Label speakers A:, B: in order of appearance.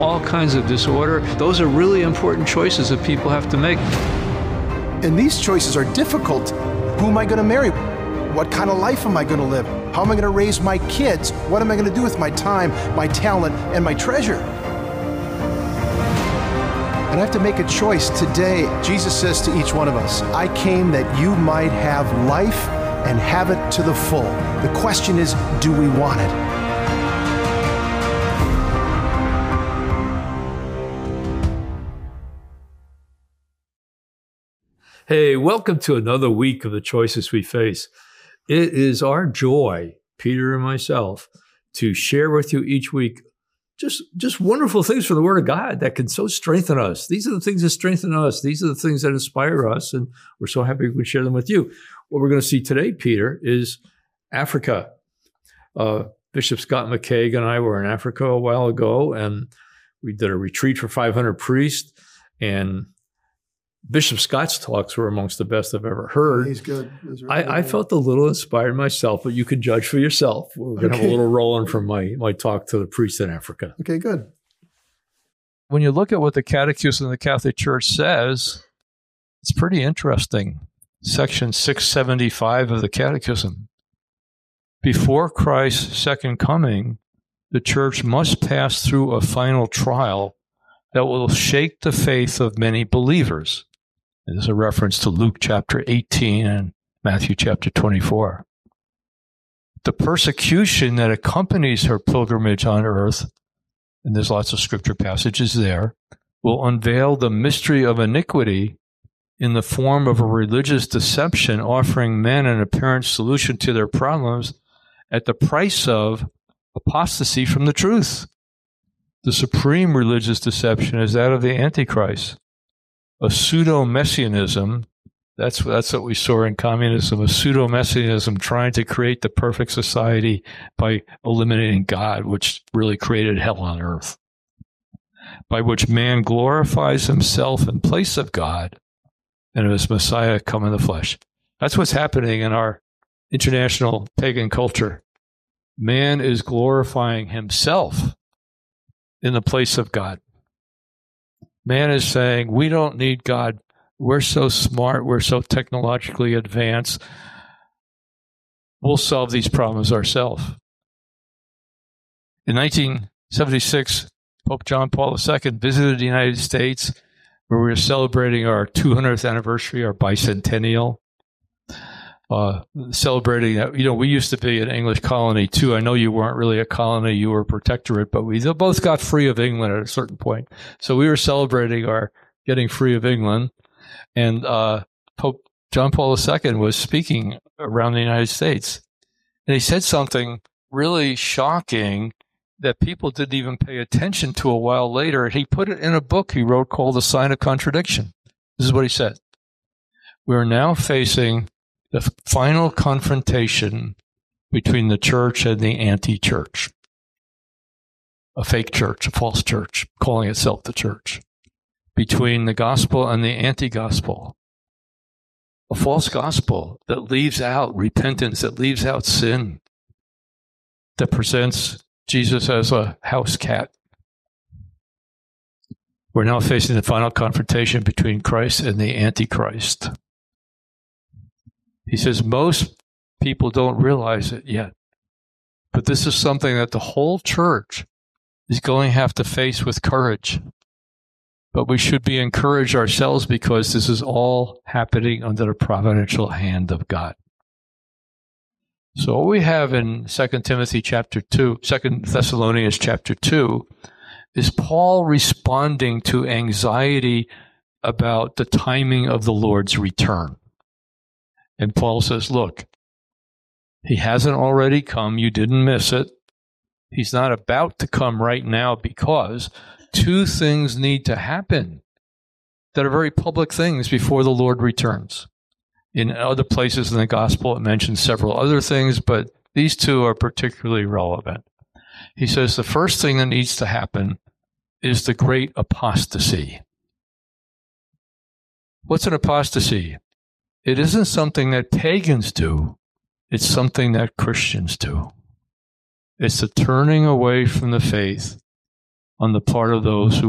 A: all kinds of disorder. Those are really important choices that people have to make.
B: And these choices are difficult. Who am I going to marry? What kind of life am I going to live? How am I going to raise my kids? What am I going to do with my time, my talent, and my treasure? And I have to make a choice today. Jesus says to each one of us, I came that you might have life and have it to the full. The question is, do we want it?
A: Hey, welcome to another week of The Choices We Face. It is our joy, Peter and myself, to share with you each week just wonderful things from the Word of God that can so strengthen us. These are the things that strengthen us. These are the things that inspire us, and we're so happy we can share them with you. What we're going to see today, Peter, is Africa. Bishop Scott McCaig and I were in Africa a while ago, and we did a retreat for 500 priests, and Bishop Scott's talks were amongst the best I've ever heard.
B: He's good.
A: I felt a little inspired myself, but you can judge for yourself. We're going to have a little rolling from my talk to the priest in Africa.
B: Okay, good.
A: When you look at what the Catechism of the Catholic Church says, it's pretty interesting. Section 675 of the Catechism. Before Christ's second coming, the Church must pass through a final trial that will shake the faith of many believers. There's a reference to Luke chapter 18 and Matthew chapter 24. The persecution that accompanies her pilgrimage on earth, and there's lots of scripture passages there, will unveil the mystery of iniquity in the form of a religious deception offering men an apparent solution to their problems at the price of apostasy from the truth. The supreme religious deception is that of the Antichrist, a pseudo-messianism. That's what we saw in communism, a pseudo-messianism trying to create the perfect society by eliminating God, which really created hell on earth, by which man glorifies himself in place of God and of his Messiah come in the flesh. That's what's happening in our international pagan culture. Man is glorifying himself in the place of God. Man is saying, we don't need God. We're so smart. We're so technologically advanced. We'll solve these problems ourselves. In 1976, Pope John Paul II visited the United States, where we were celebrating our 200th anniversary, our bicentennial. Celebrating that, we used to be an English colony too. I know you weren't really a colony, you were a protectorate, but we both got free of England at a certain point. So we were celebrating our getting free of England. And Pope John Paul II was speaking around the United States. And he said something really shocking that people didn't even pay attention to a while later. He put it in a book he wrote called The Sign of Contradiction. This is what he said. We are now facing the final confrontation between the church and the anti-church. A fake church, a false church, calling itself the church. Between the gospel and the anti-gospel. A false gospel that leaves out repentance, that leaves out sin, that presents Jesus as a house cat. We're now facing the final confrontation between Christ and the Antichrist. He says most people don't realize it yet. But this is something that the whole church is going to have to face with courage. But we should be encouraged ourselves because this is all happening under the providential hand of God. So what we have in 2 Thessalonians chapter 2, is Paul responding to anxiety about the timing of the Lord's return. And Paul says, look, he hasn't already come. You didn't miss it. He's not about to come right now because two things need to happen that are very public things before the Lord returns. In other places in the gospel, it mentions several other things, but these two are particularly relevant. He says the first thing that needs to happen is the great apostasy. What's an apostasy? It isn't something that pagans do. It's something that Christians do. It's the turning away from the faith on the part of those who